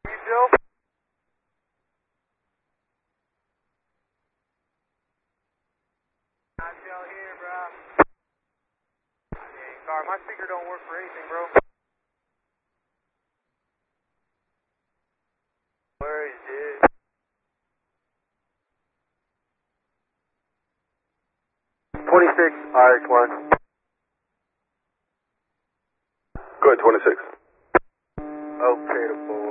Joe? Not Joe here, bro. Dang, car, my speaker don't work for anything, bro. Where is it? .26, RH1. Go ahead, 26. Okay, the board.